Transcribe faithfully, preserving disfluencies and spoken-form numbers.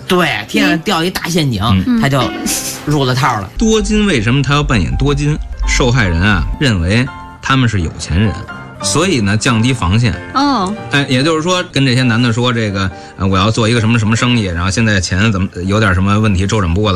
对，天上掉一大陷阱，嗯、他就入了套了。 多金为什么他要扮演多金？受害人啊认为他们是有钱人，所以呢降低防线。 哦， 哎，也就是说跟这些男的说这个，呃，我要做一个什么什么生意，然后现在钱怎么有点什么问题，周转不过来。